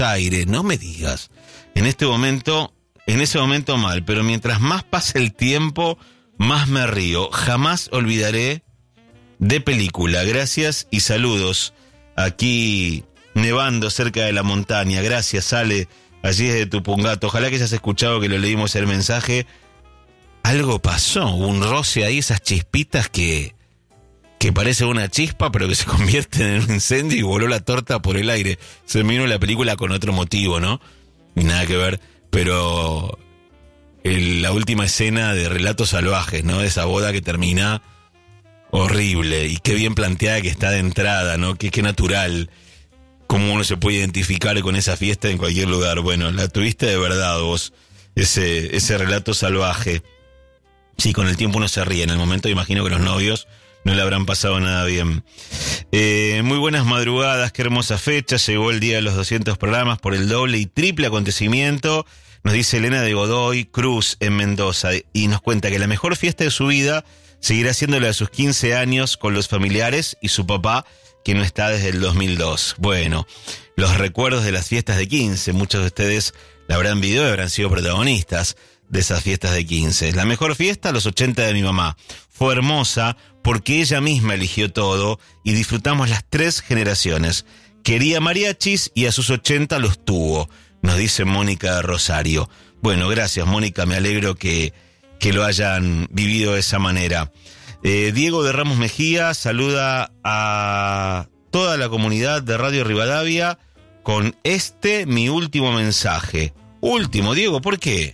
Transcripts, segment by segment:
aire. No me digas. En ese momento mal, pero mientras más pasa el tiempo, más me río. Jamás olvidaré de película. Gracias y saludos. Aquí nevando cerca de la montaña. Gracias, Ale, allí desde Tupungato. Ojalá que hayas escuchado que lo leímos el mensaje. Algo pasó, hubo un roce ahí, esas chispitas que parece una chispa, pero que se convierte en un incendio y voló la torta por el aire. Se me vino la película con otro motivo, ¿no? Y nada que ver, pero la última escena de Relatos Salvajes, ¿no? De esa boda que termina horrible, y qué bien planteada que está de entrada, ¿no? Qué natural, cómo uno se puede identificar con esa fiesta en cualquier lugar. Bueno, la tuviste de verdad vos, ese relato salvaje. Sí, con el tiempo uno se ríe, en el momento imagino que los novios no le habrán pasado nada bien. Muy buenas madrugadas, qué hermosa fecha, llegó el día de los 200 programas por el doble y triple acontecimiento, nos dice Elena de Godoy Cruz en Mendoza, y nos cuenta que la mejor fiesta de su vida seguirá siendo la de sus 15 años con los familiares y su papá, que no está desde el 2002. Bueno, los recuerdos de las fiestas de 15, muchos de ustedes la habrán vivido y habrán sido protagonistas de esas fiestas de 15. La mejor fiesta, los 80 de mi mamá. Fue hermosa porque ella misma eligió todo y disfrutamos las 3 generaciones. Quería mariachis y a sus 80 los tuvo, nos dice Mónica Rosario. Bueno, gracias Mónica, me alegro que lo hayan vivido de esa manera. Diego de Ramos Mejía saluda a toda la comunidad de Radio Rivadavia con mi último mensaje. Último, Diego, ¿por qué?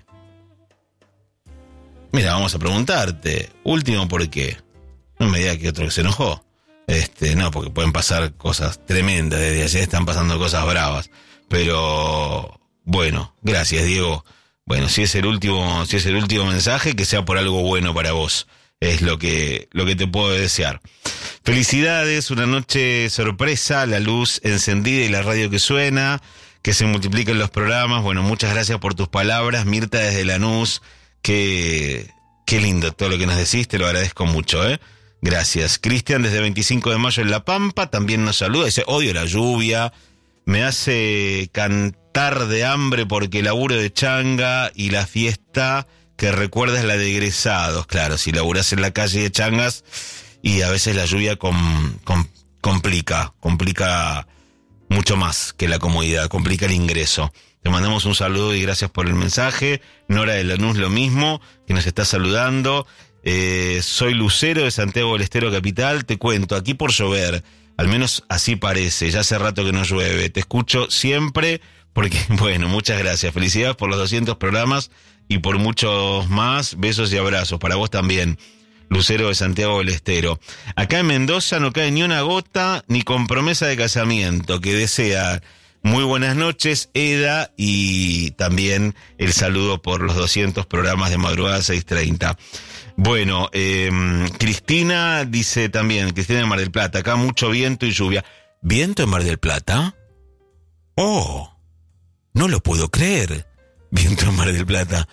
Mira, vamos a preguntarte. Último, ¿por qué? No me digas que otro que se enojó. No, porque pueden pasar cosas tremendas. Desde ayer están pasando cosas bravas. Pero, bueno, gracias, Diego. Bueno, si es el último mensaje, que sea por algo bueno para vos. Es lo que te puedo desear. Felicidades, una noche sorpresa, la luz encendida y la radio que suena, que se multipliquen los programas. Bueno, muchas gracias por tus palabras, Mirta desde Lanús. Qué lindo todo lo que nos decís, te lo agradezco mucho, Gracias. Cristian desde 25 de mayo en La Pampa también nos saluda, dice, odio la lluvia, me hace cantar de hambre porque laburo de changa y la fiesta que recuerda es la de egresados. Claro, si laburás en la calle de changas y a veces la lluvia complica mucho más que la comodidad, complica el ingreso. Te mandamos un saludo y gracias por el mensaje. Nora de Lanús lo mismo, que nos está saludando. Soy Lucero de Santiago del Estero Capital. Te cuento, aquí por llover, al menos así parece, ya hace rato que no llueve. Te escucho siempre porque, bueno, muchas gracias. Felicidades por los 200 programas y por muchos más. Besos y abrazos para vos también, Lucero de Santiago del Estero. Acá en Mendoza no cae ni una gota ni con promesa de casamiento, que desea muy buenas noches, Eda, y también el saludo por los 200 programas de madrugada 6:30. Bueno, Cristina dice también, Cristina de Mar del Plata, acá mucho viento y lluvia. ¿Viento en Mar del Plata? ¡Oh! No lo puedo creer. Viento en Mar del Plata.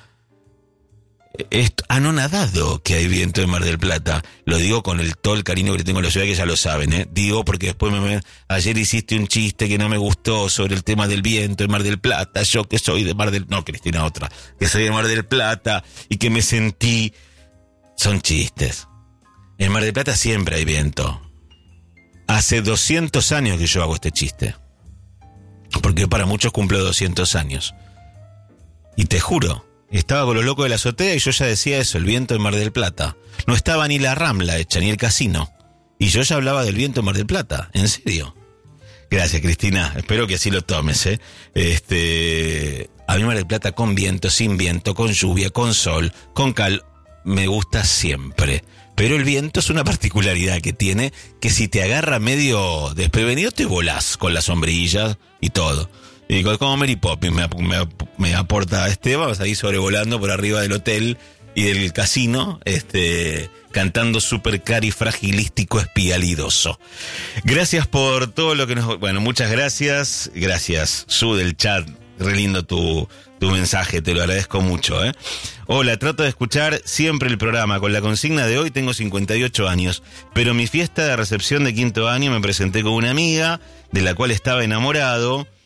Anonadado que hay viento en Mar del Plata. Lo digo con todo el cariño que le tengo a la ciudad, que ya lo saben, Digo porque después ayer hiciste un chiste que no me gustó sobre el tema del viento en Mar del Plata. Yo que soy de Mar del... No, Cristina, otra. Que soy de Mar del Plata y que me sentí... Son chistes. En Mar del Plata siempre hay viento. Hace 200 años que yo hago este chiste. Porque para muchos cumplo 200 años. Y te juro... Estaba con los locos de la azotea y yo ya decía eso, el viento en Mar del Plata. No estaba ni la Rambla hecha, ni el casino. Y yo ya hablaba del viento en Mar del Plata, en serio. Gracias, Cristina, espero que así lo tomes, A mí Mar del Plata con viento, sin viento, con lluvia, con sol, con me gusta siempre. Pero el viento es una particularidad que tiene, que si te agarra medio desprevenido te volás con las sombrillas y todo. Y como Mary Poppins me aporta Esteban, vas ahí sobrevolando por arriba del hotel y del casino, cantando súper carifragilístico espialidoso. Gracias por todo lo que nos... Bueno, muchas gracias. Gracias, Su del chat. Re lindo tu mensaje, te lo agradezco mucho, Hola, trato de escuchar siempre el programa. Con la consigna de hoy tengo 58 años, pero mi fiesta de recepción de 5º año me presenté con una amiga de la cual estaba enamorado.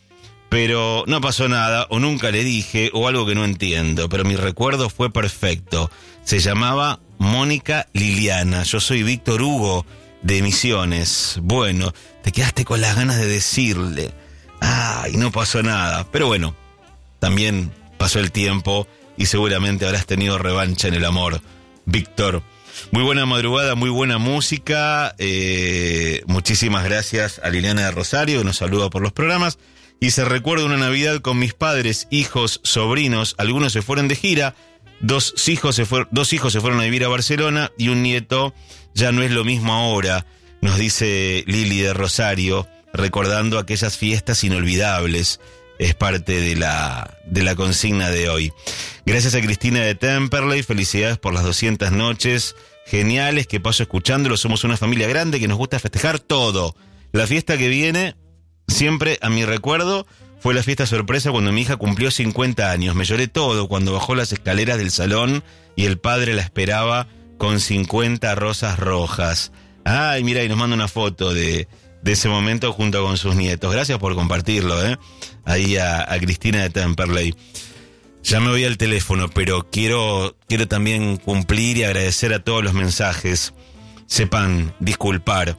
pero no pasó nada, o nunca le dije, o algo que no entiendo, pero mi recuerdo fue perfecto. Se llamaba Mónica Liliana. Yo soy Víctor Hugo de Misiones. Bueno, te quedaste con las ganas de decirle. Ay, no pasó nada. Pero bueno, también pasó el tiempo y seguramente habrás tenido revancha en el amor, Víctor. Muy buena madrugada, muy buena música. Muchísimas gracias a Liliana de Rosario, que nos saluda por los programas. Y se recuerda una Navidad con mis padres, hijos, sobrinos. Algunos se fueron de gira. Dos hijos se fueron a vivir a Barcelona y un nieto. Ya no es lo mismo ahora, nos dice Lili de Rosario, recordando aquellas fiestas inolvidables. Es parte de la consigna de hoy. Gracias a Cristina de Temperley, felicidades por las 200 noches geniales que paso escuchándolo. Somos una familia grande que nos gusta festejar todo. La fiesta que viene, siempre a mi recuerdo, fue la fiesta sorpresa cuando mi hija cumplió 50 años. Me lloré todo cuando bajó las escaleras del salón y el padre la esperaba con 50 rosas rojas. Ay, mira, y nos manda una foto de ese momento junto con sus nietos. Gracias por compartirlo, ahí a Cristina de Temperley. Ya me voy al teléfono, pero quiero también cumplir y agradecer a todos los mensajes. Sepan disculpar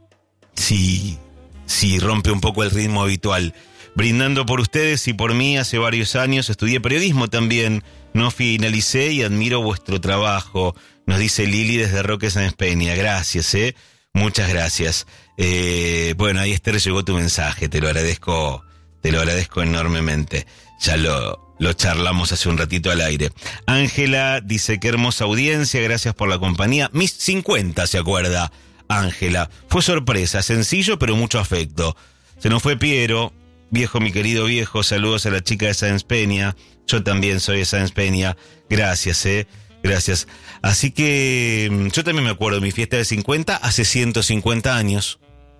si rompe un poco el ritmo habitual. Brindando por ustedes y por mí, hace varios años estudié periodismo también. No finalicé y admiro vuestro trabajo, nos dice Lili desde Roque Sáenz Peña. Gracias, muchas gracias. Bueno, ahí Esther, llegó tu mensaje, te lo agradezco enormemente. Ya lo charlamos hace un ratito al aire. Ángela dice, qué hermosa audiencia, gracias por la compañía. Mis 50, se acuerda Ángela. Fue sorpresa, sencillo pero mucho afecto. Se nos fue Piero, viejo, mi querido viejo, saludos a la chica de Sáenz Peña. Yo también soy de Sáenz Peña. Gracias, gracias. Así que yo también me acuerdo de mi fiesta de 50 hace 150 años.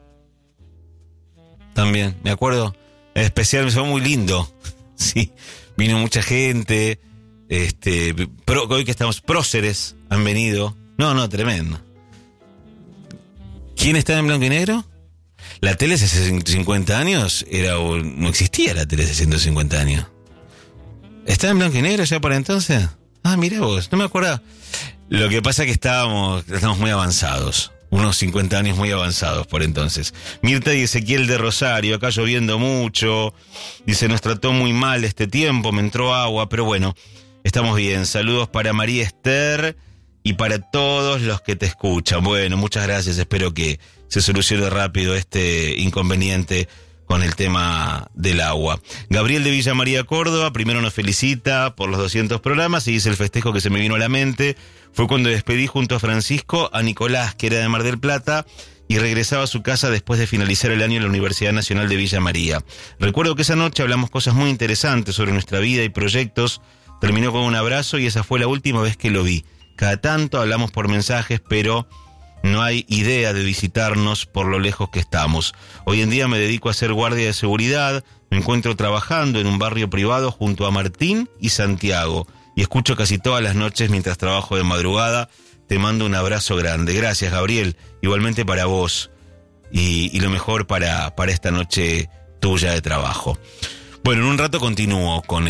También, me acuerdo. En especial, me fue muy lindo. Sí, vino mucha gente. Hoy que estamos, próceres han venido. No, tremendo. ¿Quién está en blanco y negro? La tele hace 150 años no existía la tele hace 150 años. ¿Estaba en blanco y negro ya para entonces? Ah, mirá vos, no me acuerdo. Lo que pasa es que estamos muy avanzados. Unos 50 años muy avanzados por entonces. Mirta y Ezequiel de Rosario, acá lloviendo mucho. Dice, nos trató muy mal este tiempo, me entró agua, pero bueno, estamos bien. Saludos para María Esther y para todos los que te escuchan. Bueno, muchas gracias, espero que se solucione rápido este inconveniente con el tema del agua. Gabriel de Villa María, Córdoba, primero nos felicita por los 200 programas y dice, el festejo que se me vino a la mente fue cuando despedí junto a Francisco a Nicolás, que era de Mar del Plata, y regresaba a su casa después de finalizar el año en la Universidad Nacional de Villa María. Recuerdo que esa noche hablamos cosas muy interesantes sobre nuestra vida y proyectos, terminó con un abrazo y esa fue la última vez que lo vi. Cada tanto hablamos por mensajes, pero no hay idea de visitarnos por lo lejos que estamos. Hoy en día me dedico a ser guardia de seguridad, me encuentro trabajando en un barrio privado junto a Martín y Santiago, y escucho casi todas las noches mientras trabajo de madrugada. Te mando un abrazo grande. Gracias, Gabriel. Igualmente para vos, y lo mejor para esta noche tuya de trabajo. Bueno, en un rato continúo con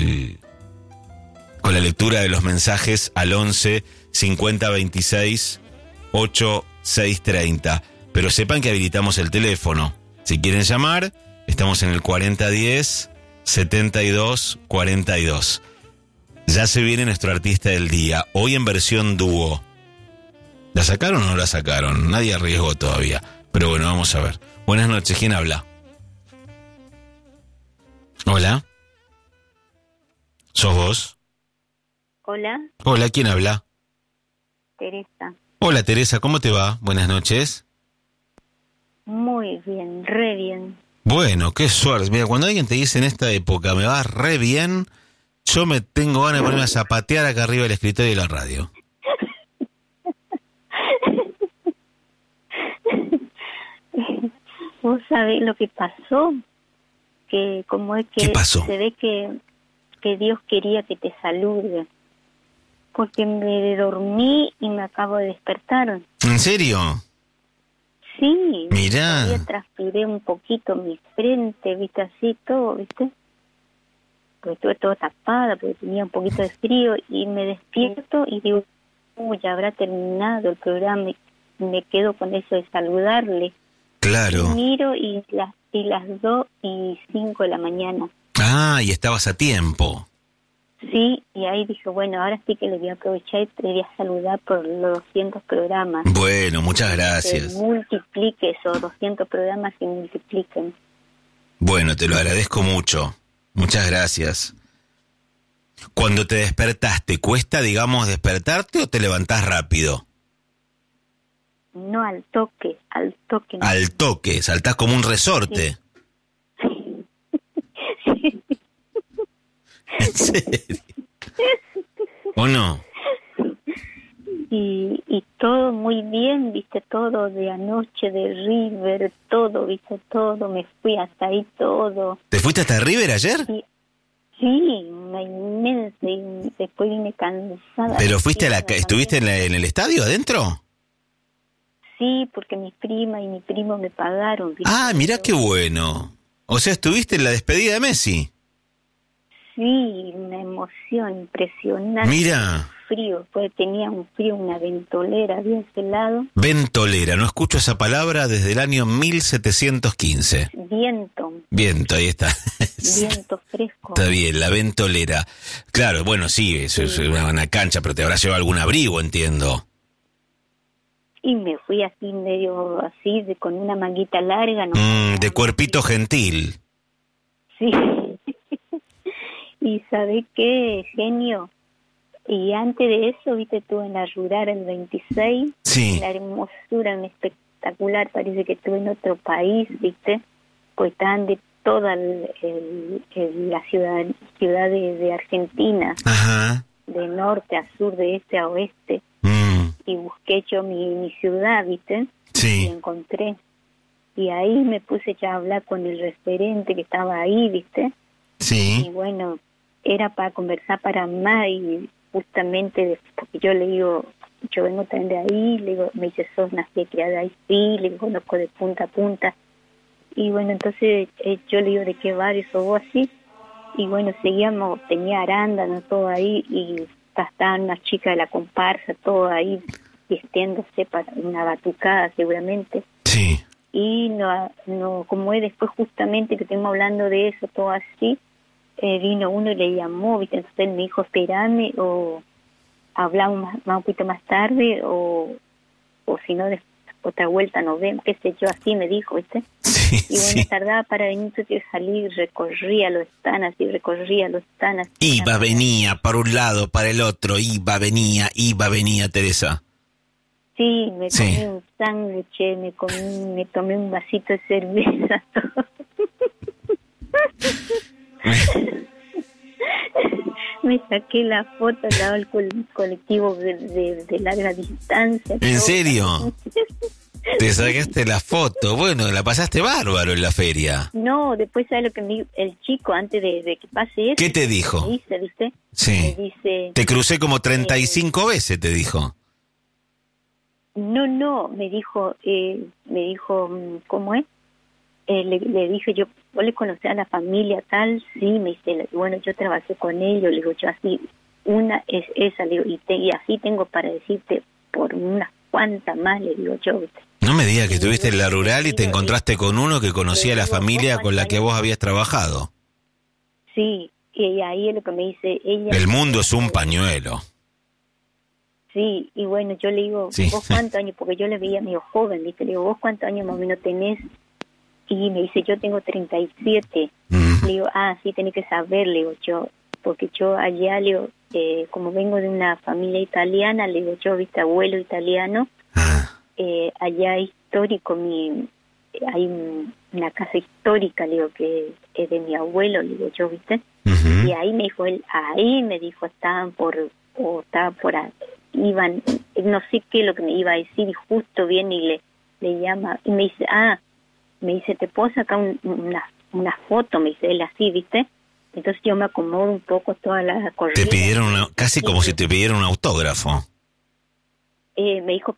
la lectura de los mensajes al 11 50 26 8630. Pero sepan que habilitamos el teléfono. Si quieren llamar, estamos en el 4010 7242. Ya se viene nuestro artista del día, hoy en versión dúo. ¿La sacaron o no la sacaron? Nadie arriesgó todavía. Pero bueno, vamos a ver. Buenas noches, ¿quién habla? Hola. ¿Sos vos? Hola. Hola, ¿quién habla? Teresa. Hola, Teresa, ¿cómo te va? Buenas noches. Muy bien, re bien. Bueno, qué suerte. Mira, cuando alguien te dice en esta época, me va re bien, yo me tengo ganas de ponerme a zapatear acá arriba del escritorio de la radio. ¿Vos sabés lo que pasó? Que como es que ¿Qué pasó? se ve que Dios quería que te salude. Porque me dormí y me acabo de despertar. ¿En serio? Sí, Mirá. todavía transpiré un poquito mi frente, viste, así todo, viste. Porque estuve todo tapada, porque tenía un poquito de frío, y me despierto y digo, ya habrá terminado el programa, y me quedo con eso de saludarle. Claro. Y miro y las 2:05 de la mañana. Ah, y estabas a tiempo. Sí, y ahí dije, bueno, ahora sí que le voy a aprovechar y te voy a saludar por los 200 programas. Bueno, muchas Que gracias. multiplique esos 200 programas y multipliquen. Bueno, te lo agradezco mucho. Muchas gracias. Cuando te despertaste, ¿cuesta, digamos, despertarte o te levantás rápido? No al toque, al toque. No. Al toque, saltás como un resorte. Sí. ¿En serio? ¿O no? Y todo muy bien, viste, todo de anoche, de River, todo, viste, todo, me fui hasta ahí todo. ¿Te fuiste hasta River ayer? Sí, una inmensa, y después vine cansada. ¿Pero fuiste estuviste en el estadio adentro? Sí, porque mi prima y mi primo me pagaron. ¿viste? Ah, mirá qué bueno. O sea, estuviste en la despedida de Messi. Sí, una emoción impresionante. Mira. Frío, pues tenía un frío, una ventolera, había ese lado. Ventolera, no escucho esa palabra desde el año 1715. Viento, ahí está. viento fresco. Está bien, la ventolera. Claro, bueno, sí, eso es una cancha, pero te habrás llevado algún abrigo, entiendo. Y me fui así medio así, con una manguita larga. ¿No? De cuerpito gentil. Sí. Y ¿sabés qué, genio? Y antes de eso, viste, estuve en la rural el 26. Sí. La hermosura, un espectacular, parece que estuve en otro país, viste. Pues estaban de toda la ciudad de Argentina. Ajá. De norte a sur, de este a oeste. Y busqué yo mi ciudad, viste. Sí. Y encontré. Y ahí me puse ya a hablar con el referente que estaba ahí, viste. Sí. Y bueno, era para conversar para más, y justamente porque yo le digo, yo vengo también de ahí, le digo, me dice, sos nacida y criada ahí, sí, le digo, conozco de punta a punta. Y bueno, entonces yo le digo, ¿de qué barrio sos vos así? Y bueno, seguíamos, tenía arándanos, todo ahí, y estaban unas chicas de la comparsa, todo ahí, vistiéndose para una batucada seguramente. Sí. Y no como es después justamente que estuvimos hablando de eso, todo así, vino uno y le llamó, ¿viste? Entonces él me dijo, espérame, o hablamos más un poquito más tarde, o si no, otra vuelta nos vemos, qué sé yo, así me dijo, ¿viste? Sí, y bueno, sí. tardaba para venir, entonces salir, recorría los estanas, Iba, venía, para un lado, para el otro, iba, venía, Teresa. Sí, me comí un sándwich, me tomé un vasito de cerveza, todo. Me saqué la foto al lado del colectivo de larga distancia. ¿En todo. serio? Te sacaste la foto. Bueno, la pasaste bárbaro en la feria. No, después sabe lo que el chico, antes de que pase eso. ¿Qué te dijo? Me dice, ¿viste? Sí. Me dice, Te crucé como 35 veces, te dijo. No, me dijo, ¿cómo es? Le dije yo, ¿vos le conocés a la familia tal? Sí, me dice, bueno, yo trabajé con ellos, le digo, yo así, una es esa, le digo, y así tengo para decirte por unas cuantas más, le digo yo, ¿viste? No me digas que estuviste en la rural y te encontraste con uno que conocía a la familia con la que vos habías trabajado. Sí, y ahí es lo que me dice ella. El mundo es un pañuelo. Sí, y bueno, yo le digo, Sí. ¿vos cuántos años? Porque yo le veía medio joven, ¿viste? Le digo, ¿vos cuántos años más o menos tenés? Y me dice, yo tengo 37. Le digo, sí, tenés que saber, le digo yo, porque yo allá, le digo, como vengo de una familia italiana, le digo yo, viste, abuelo italiano, allá histórico, hay una casa histórica, le digo, que es de mi abuelo, le digo yo, viste, y ahí me dijo él, estaban por ahí, iban, no sé qué es lo que me iba a decir, y justo viene y le llama, y me dice, ¿te puedo sacar una foto? Me dice él así, ¿viste? Entonces yo me acomodo un poco toda la corrida. Te pidieron casi como si te pidieran un autógrafo. Me dijo, pero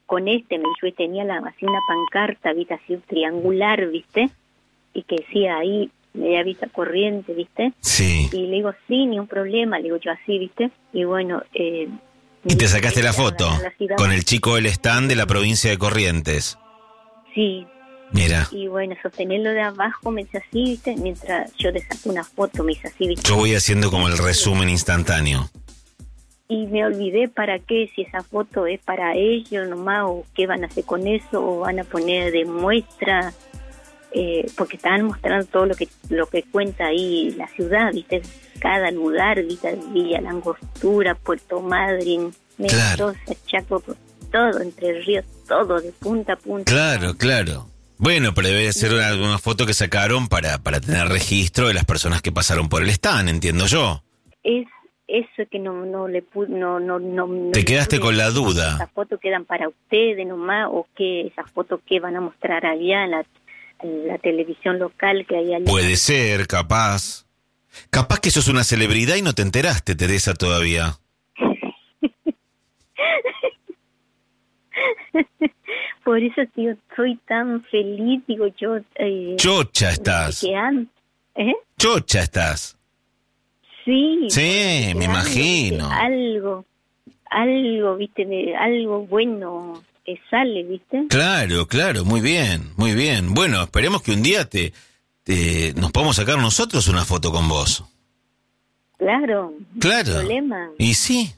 con me dijo, y tenía así una pancarta, viste, así triangular, viste, y que decía ahí, media vista corriente, viste. Sí. Y le digo, sí, ni un problema, le digo yo así, viste. Y bueno... ¿Y te sacaste la foto con el chico del stand de la provincia de Corrientes? Sí. Mira. Y bueno, sostenerlo de abajo me dice así, viste, mientras yo le saco una foto, me dice así, viste. Yo voy haciendo como el resumen instantáneo. Y me olvidé para qué, si esa foto es para ellos nomás, o qué van a hacer con eso, o van a poner de muestra, porque estaban mostrando todo lo que cuenta ahí la ciudad, viste, cada lugar, viste, Villa La Angostura, Puerto Madryn, Mendoza, Chaco, todo, Entre Ríos, todo, de punta a punta. Claro. Bueno, pero debe ser una foto que sacaron para tener registro de las personas que pasaron por el stand, entiendo yo. Es eso que no le pude, no. Te quedaste con la duda. ¿Esas fotos quedan para ustedes nomás o qué? ¿Esas fotos que van a mostrar allá en la televisión local que hay allá? Puede ser, capaz. Capaz que sos una celebridad y no te enteraste, Teresa, todavía. Por eso, tío, soy tan feliz, digo yo. Chocha estás. Chocha estás. Sí, me imagino. Algo, viste, algo bueno que sale, viste. Claro, muy bien. Bueno, esperemos que un día nos podamos sacar nosotros una foto con vos. Claro. Problema. Y sí.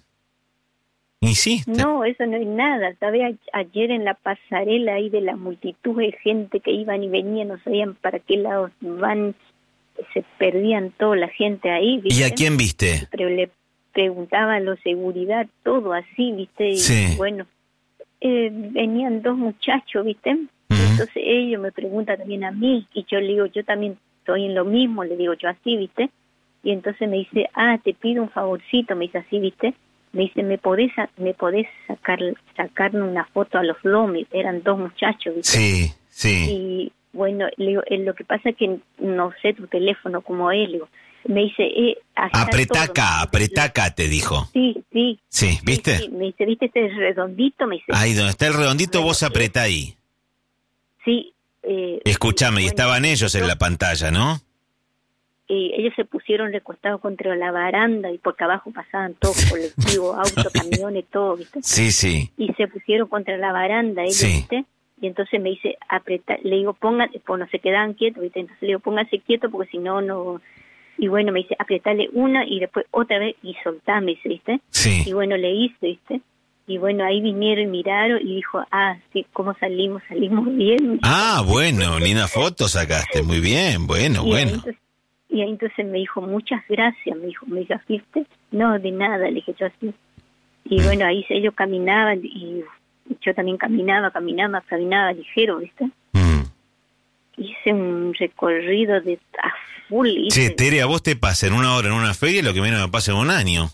No, eso no es nada. ¿Sabes? Ayer en la pasarela ahí de la multitud de gente que iban y venían, no sabían para qué lados van. Se perdían toda la gente ahí, ¿viste? ¿Y a quién viste? Pero le preguntaban los seguridad, todo así, ¿viste? Y bueno, venían dos muchachos, ¿viste? Entonces ellos me preguntan también a mí, y yo le digo, yo también estoy en lo mismo, le digo yo así, ¿viste? Y entonces me dice, te pido un favorcito, me dice así, ¿viste? Me dice, ¿me podés sacarme una foto a los dos? Eran dos muchachos, ¿viste? Sí. Y bueno, le digo, lo que pasa es que no sé tu teléfono como él, digo. Me dice, apretá acá, te dijo. Sí, ¿viste? Sí. Me dice, ¿viste este redondito? Me dice. Ahí donde está el redondito, vos apretá ahí. Sí. Escúchame, y estaban ellos en la pantalla, ¿no? Ellos se pusieron recostados contra la baranda y porque abajo pasaban todos colectivos, autos, camiones, todo, ¿viste? Sí. Y se pusieron contra la baranda, ellos, ¿viste? Y entonces me dice, le digo, pues no se quedaban quietos, ¿viste? Entonces le digo, pónganse quietos porque si no... Y bueno, me dice, apretale una y después otra vez y soltame, ¿viste? Sí. Y bueno, le hice, ¿viste? Y bueno, ahí vinieron y miraron y dijo, sí, ¿cómo salimos? Salimos bien. Bueno, linda foto sacaste, muy bien, bueno. Y ahí entonces me dijo, muchas gracias, me dijo, ¿viste? No, de nada, le dije yo así. Y bueno, ahí ellos caminaban y yo también caminaba ligero, ¿viste? Hice un recorrido a full. Che, Tere, a vos te pasa en una hora en una feria lo que menos me pasa en un año.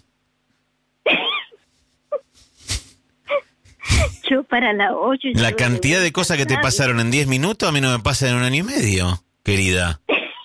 Yo para la 8... La cantidad de cosas que te pasaron en 10 minutos a mí no me pasa en un año y medio, querida.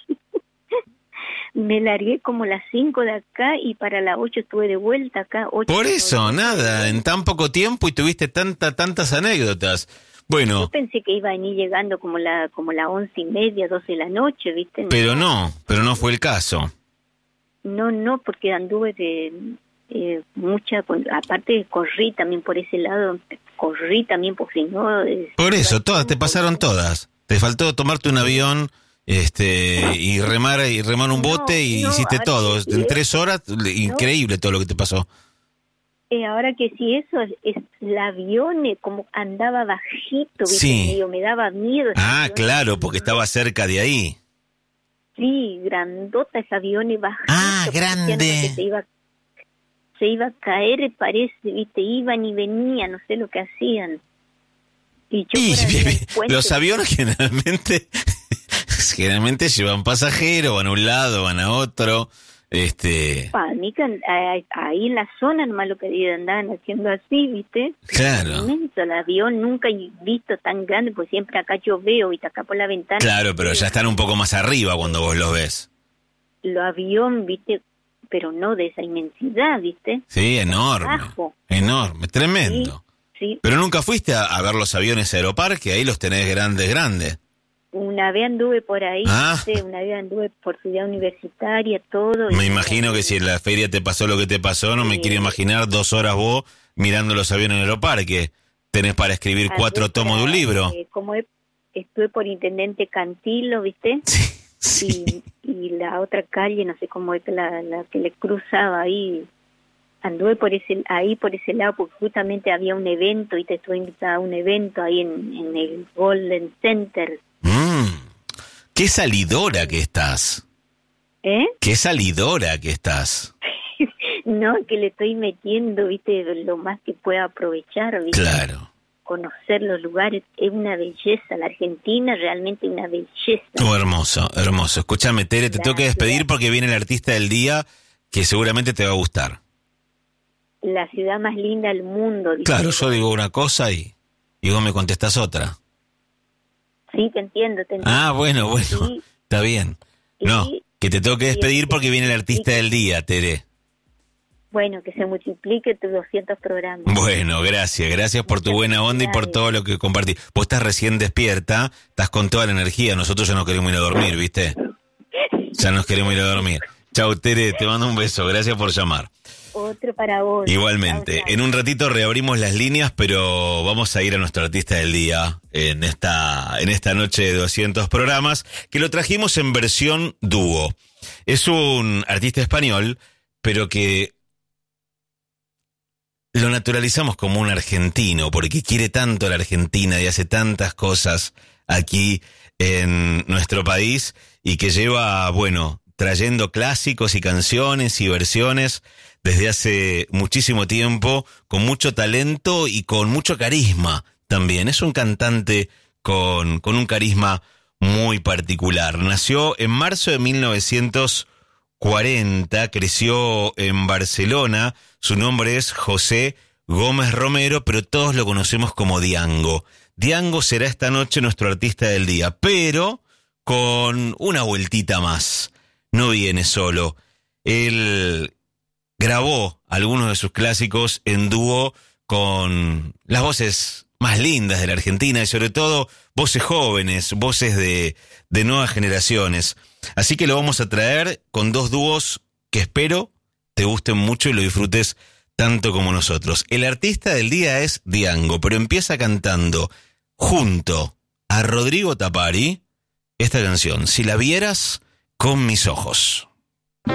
Me largué como las 5 de acá y para las 8 estuve de vuelta acá. Por eso, nada, en tan poco tiempo y tuviste tantas anécdotas. Bueno. Yo pensé que iba a venir llegando como la 11:30, 12 de la noche, ¿viste? Pero no fue el caso. No, porque anduve de aparte corrí también por ese lado, porque si no... Por eso, te pasaron todas. Te faltó tomarte un avión... y remar un bote y hiciste todo en 3 horas, increíble todo lo que te pasó. Ahora que sí, eso es el avión, como andaba bajito, ¿viste? Sí. Me daba miedo. Claro, porque estaba cerca de ahí. Sí, grandota ese avión bajito. Grande. Que se iba a caer, parece, ¿viste? Iban y venían, no sé lo que hacían. Y los aviones generalmente llevan pasajeros, van a un lado, van a otro. Para mí, ahí en la zona nomás lo que andaban haciendo así, ¿viste? Claro. El avión nunca he visto tan grande, pues siempre acá yo veo, ¿viste? Acá por la ventana. Claro, pero ya están un poco más arriba cuando vos los ves. Los avión, ¿viste? Pero no de esa inmensidad, ¿viste? Sí, enorme. Bajo. Enorme, tremendo. Sí. Pero nunca fuiste a ver los aviones Aeroparque, ahí los tenés grandes. Una vez anduve por ahí, Ah. ¿viste? Una vez anduve por Ciudad Universitaria, todo. Me imagino que si en la feria te pasó lo que te pasó, no me quiero imaginar 2 horas vos mirando los aviones en Aeroparque. Tenés para escribir 4 tomos de un libro. Estuve por Intendente Cantilo, ¿viste? Sí. Y la otra calle, no sé cómo es la que le cruzaba ahí. Anduve por ese lado porque justamente había un evento y te estuve invitada a un evento ahí en el Golden Center. Qué salidora que estás. ¿Eh? Qué salidora que estás. No, que le estoy metiendo, ¿viste? Lo más que pueda aprovechar, ¿viste? Claro. Conocer los lugares, es una belleza. La Argentina realmente una belleza. Oh, hermoso. Escúchame, Tere, te tengo que despedir porque viene el artista del día que seguramente te va a gustar. La ciudad más linda del mundo. ¿Viste? Claro, yo digo una cosa y vos me contestás otra. Sí, te entiendo. Ah, bueno, sí. Está bien. No, Sí. que te tengo que despedir porque viene el artista del día, Tere. Bueno, que se multiplique tus 200 programas. Bueno, gracias por tu buena onda y por todo lo que compartís. Vos estás recién despierta, estás con toda la energía, nosotros ya nos queremos ir a dormir, ¿viste? Ya nos queremos ir a dormir. Chau, Tere, te mando un beso, gracias por llamar. Otro para vos. Igualmente, Chau, chau. en un ratito reabrimos las líneas, pero vamos a ir a nuestro artista del día en esta noche de 200 programas, que lo trajimos en versión dúo. Es un artista español, pero que lo naturalizamos como un argentino, porque quiere tanto a la Argentina y hace tantas cosas aquí en nuestro país, y que lleva, trayendo clásicos y canciones y versiones desde hace muchísimo tiempo, con mucho talento y con mucho carisma también. Es un cantante con un carisma muy particular. Nació en marzo de 1940, creció en Barcelona. Su nombre es José Gómez Romero, pero todos lo conocemos como Diango. Diango será esta noche nuestro artista del día, pero con una vueltita más. No viene solo. Él grabó algunos de sus clásicos en dúo con las voces más lindas de la Argentina y sobre todo voces jóvenes, voces de nuevas generaciones. Así que lo vamos a traer con 2 dúos que espero te gusten mucho y lo disfrutes tanto como nosotros. El artista del día es Diango, pero empieza cantando junto a Rodrigo Tapari esta canción, Si la vieras con mis ojos.